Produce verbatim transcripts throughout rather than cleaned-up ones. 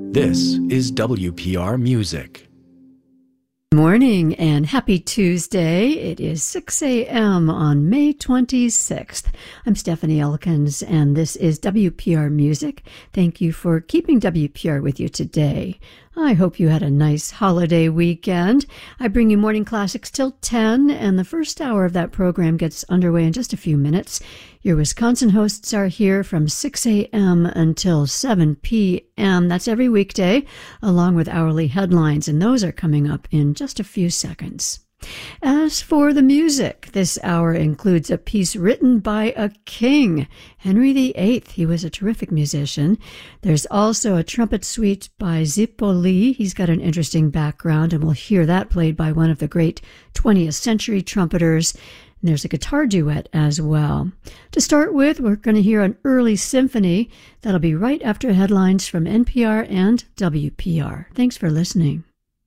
This is W P R Music. Morning and happy Tuesday. It is six a.m. on May twenty-sixth. I'm Stephanie Elkins, and this is W P R Music. Thank you for keeping W P R with you today. I hope you had a nice holiday weekend. I bring you morning classics till ten, and the first hour of that program gets underway in just a few minutes. Your Wisconsin hosts are here from six a.m. until seven p.m. That's every weekday, along with hourly headlines, and those are coming up in just a few seconds. As for the music, this hour includes a piece written by a king, Henry the Eighth. He was a terrific musician. There's also a trumpet suite by Zippo Lee. He's got an interesting background, and we'll hear that played by one of the great twentieth century trumpeters. And there's a guitar duet as well. To start with, we're going to hear an early symphony. That'll be right after headlines from N P R and W P R. Thanks for listening.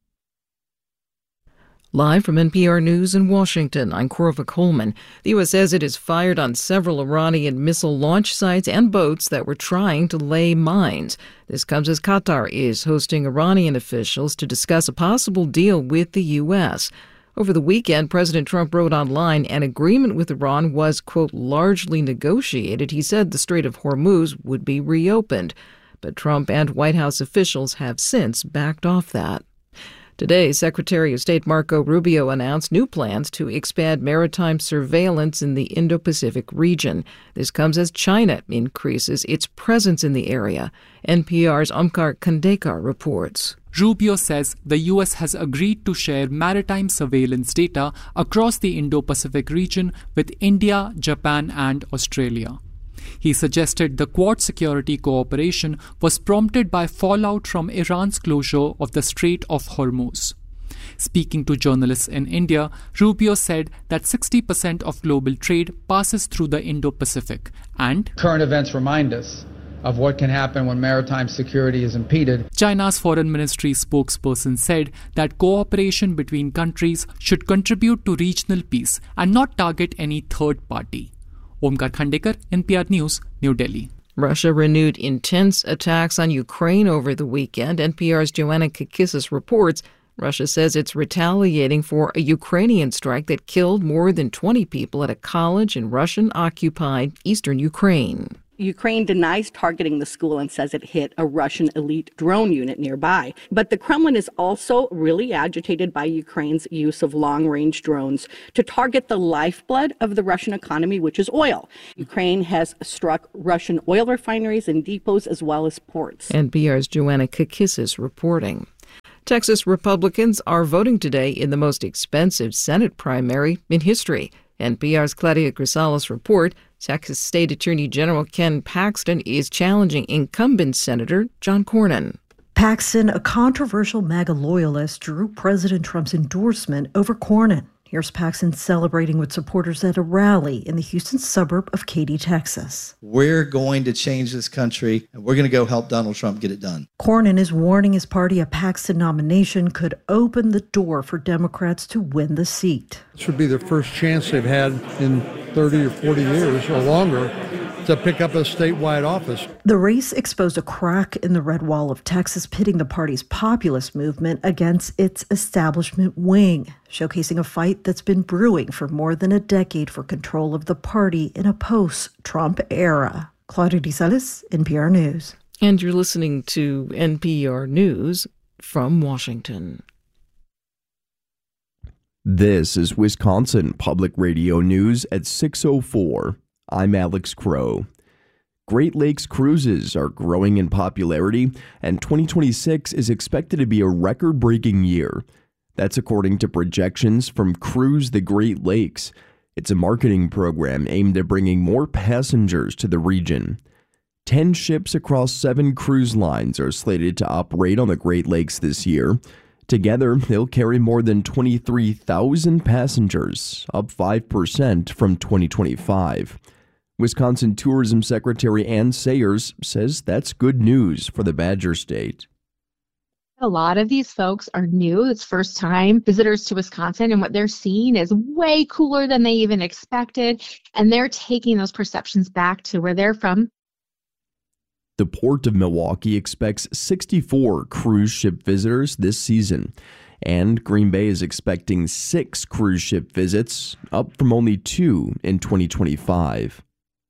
Live from N P R News in Washington, I'm Corva Coleman. The U S says it has fired on several Iranian missile launch sites and boats that were trying to lay mines. This comes as Qatar is hosting Iranian officials to discuss a possible deal with the U S. Over the weekend, President Trump wrote online an agreement with Iran was, quote, largely negotiated. He said the Strait of Hormuz would be reopened. But Trump and White House officials have since backed off that. Today, Secretary of State Marco Rubio announced new plans to expand maritime surveillance in the Indo-Pacific region. This comes as China increases its presence in the area. N P R's Omkar Khandekar reports. Rubio says the U S has agreed to share maritime surveillance data across the Indo-Pacific region with India, Japan, and Australia. He suggested the Quad security cooperation was prompted by fallout from Iran's closure of the Strait of Hormuz. Speaking to journalists in India, Rubio said that sixty percent of global trade passes through the Indo-Pacific, and current events remind us of what can happen when maritime security is impeded. China's foreign ministry spokesperson said that cooperation between countries should contribute to regional peace and not target any third party. Omkar Khandekar, N P R News, New Delhi. Russia renewed intense attacks on Ukraine over the weekend. N P R's Joanna Kakissis reports Russia says it's retaliating for a Ukrainian strike that killed more than twenty people at a college in Russian-occupied eastern Ukraine. Ukraine denies targeting the school and says it hit a Russian elite drone unit nearby. But the Kremlin is also really agitated by Ukraine's use of long-range drones to target the lifeblood of the Russian economy, which is oil. Ukraine has struck Russian oil refineries and depots as well as ports. N P R's Joanna Kakissis reporting. Texas Republicans are voting today in the most expensive Senate primary in history. N P R's Claudia Grisales report, Texas State Attorney General Ken Paxton is challenging incumbent Senator John Cornyn. Paxton, a controversial MAGA loyalist, drew President Trump's endorsement over Cornyn. Here's Paxton celebrating with supporters at a rally in the Houston suburb of Katy, Texas. We're going to change this country, and we're going to go help Donald Trump get it done. Cornyn is warning his party a Paxton nomination could open the door for Democrats to win the seat. This would be their first chance they've had in thirty or forty years or longer to pick up a statewide office. The race exposed a crack in the red wall of Texas, pitting the party's populist movement against its establishment wing, showcasing a fight that's been brewing for more than a decade for control of the party in a post-Trump era. Claudia Grisales, N P R News. And you're listening to N P R News from Washington. This is Wisconsin Public Radio News at six oh four. I'm Alex Crow. Great Lakes cruises are growing in popularity, and twenty twenty-six is expected to be a record-breaking year. That's according to projections from Cruise the Great Lakes. It's a marketing program aimed at bringing more passengers to the region. Ten ships across seven cruise lines are slated to operate on the Great Lakes this year. Together, they'll carry more than twenty-three thousand passengers, up five percent from twenty twenty-five. Wisconsin Tourism Secretary Ann Sayers says that's good news for the Badger State. A lot of these folks are new. It's first time visitors to Wisconsin, and what they're seeing is way cooler than they even expected. And they're taking those perceptions back to where they're from. The Port of Milwaukee expects sixty-four cruise ship visitors this season, and Green Bay is expecting six cruise ship visits, up from only two in twenty twenty-five.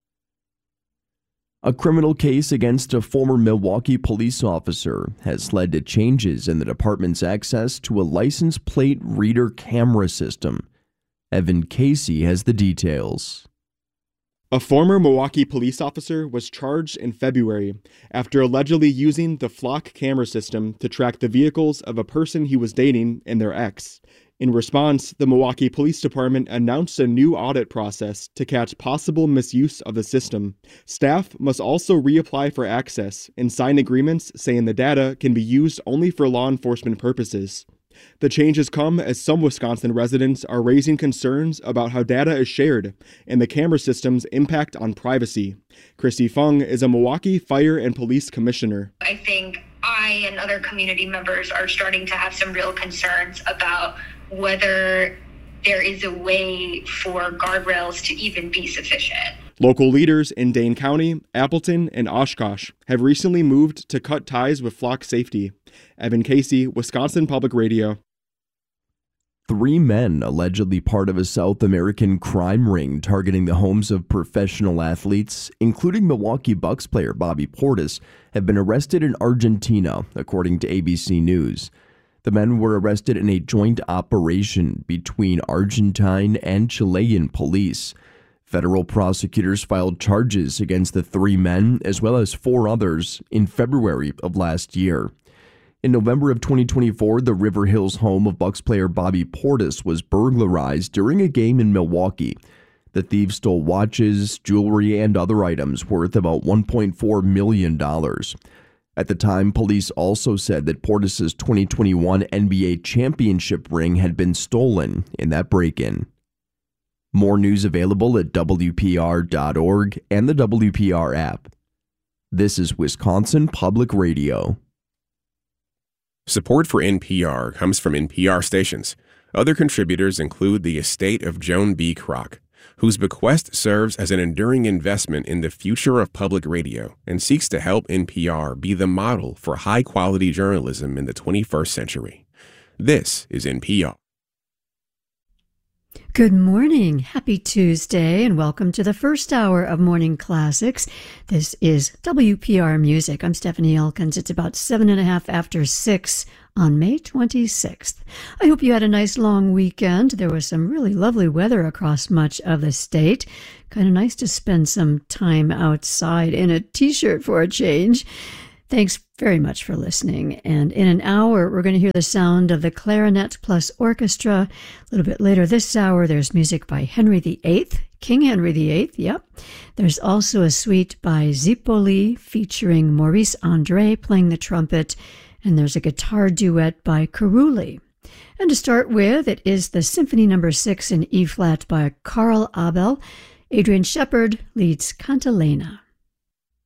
A criminal case against a former Milwaukee police officer has led to changes in the department's access to a license plate reader camera system. Evan Casey has the details. A former Milwaukee police officer was charged in February after allegedly using the Flock camera system to track the vehicles of a person he was dating and their ex. In response, the Milwaukee Police Department announced a new audit process to catch possible misuse of the system. Staff must also reapply for access and sign agreements saying the data can be used only for law enforcement purposes. The changes come as some Wisconsin residents are raising concerns about how data is shared and the camera system's impact on privacy. Christy Fung is a Milwaukee Fire and Police Commissioner. I think I and other community members are starting to have some real concerns about whether there is a way for guardrails to even be sufficient. Local leaders in Dane County, Appleton, and Oshkosh have recently moved to cut ties with Flock safety. Evan Casey, Wisconsin Public Radio. Three men allegedly part of a South American crime ring targeting the homes of professional athletes, including Milwaukee Bucks player Bobby Portis, have been arrested in Argentina, according to A B C News. The men were arrested in a joint operation between Argentine and Chilean police. Federal prosecutors filed charges against the three men, as well as four others, in February of last year. In November of twenty twenty-four, the River Hills home of Bucks player Bobby Portis was burglarized during a game in Milwaukee. The thieves stole watches, jewelry, and other items worth about one point four million dollars. At the time, police also said that Portis' twenty twenty-one N B A championship ring had been stolen in that break-in. More news available at W P R dot org and the W P R app. This is Wisconsin Public Radio. Support for N P R comes from N P R stations. Other contributors include the estate of Joan B. Kroc, whose bequest serves as an enduring investment in the future of public radio and seeks to help N P R be the model for high-quality journalism in the twenty-first century. This is N P R. Good morning. Happy Tuesday, and welcome to the first hour of Morning Classics. This is W P R Music. I'm Stephanie Elkins. It's about seven and a half after six on May twenty-sixth. I hope you had a nice long weekend. There was some really lovely weather across much of the state. Kind of nice to spend some time outside in a t-shirt for a change. Thanks very much for listening. And in an hour, we're going to hear the sound of the Clarinet Plus Orchestra. A little bit later this hour, there's music by Henry the Eighth, King Henry the Eighth, yep. There's also a suite by Zipoli featuring Maurice Andre playing the trumpet, and there's a guitar duet by Carulli. And to start with, it is the Symphony Number Six in E-flat by Carl Abel. Adrian Shepard leads Cantilena.